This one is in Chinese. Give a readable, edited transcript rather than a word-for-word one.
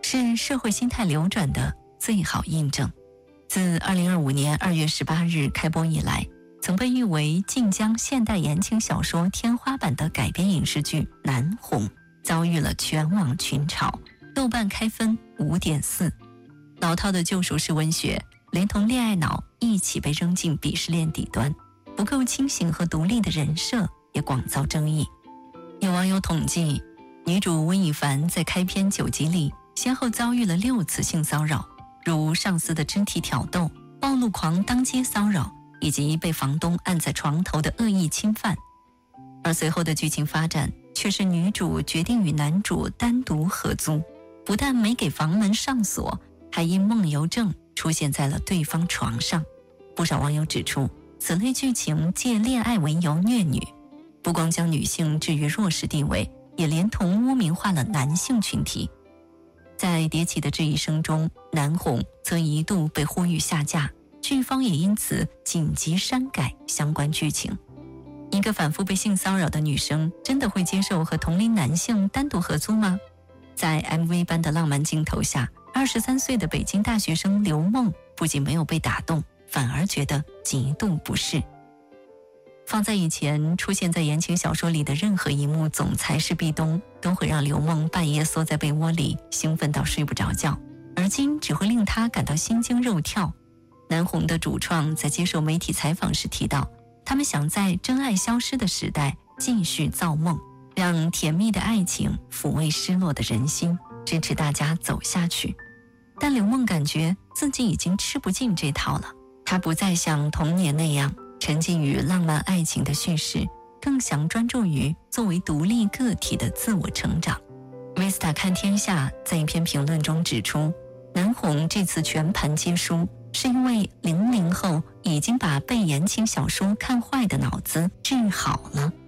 是社会心态流转的最好印证。自2025年2月18日开播以来，曾被誉为晋江现代言情小说天花板的改编影视剧《南红》遭遇了全网群嘲，豆瓣开分 5.4。 老套的救赎式文学连同恋爱脑一起被扔进鄙视链底端，不够清醒和独立的人设也广遭争议。有网友统计，女主温以凡在开篇9集里先后遭遇了6次性骚扰，如上司的肢体挑逗、暴露狂当街骚扰，以及被房东按在床头的恶意侵犯。而随后的剧情发展却是女主决定与男主单独合租，不但没给房门上锁，还因梦游症出现在了对方床上。不少网友指出，此类剧情借恋爱为由虐女，不光将女性置于弱势地位，也连同污名化了男性群体。在迭起的质疑声中，南红则一度被呼吁下架，剧方也因此紧急删改相关剧情。一个反复被性骚扰的女生真的会接受和同龄男性单独合租吗？在 MV 般的浪漫镜头下，23岁的北京大学生刘梦不仅没有被打动，反而觉得极度不适。放在以前，出现在言情小说里的任何一幕总裁是壁咚，都会让刘梦半夜缩在被窝里兴奋到睡不着觉，而今只会令她感到心惊肉跳。南红的主创在接受媒体采访时提到，他们想在真爱消失的时代继续造梦，让甜蜜的爱情抚慰失落的人心，支持大家走下去。但刘梦感觉自己已经吃不进这套了，她不再像童年那样沉浸于浪漫爱情的叙事，更想专注于作为独立个体的自我成长。Vista 看天下在一篇评论中指出，南红这次全盘皆输，是因为00后已经把被言情小说看坏的脑子治好了。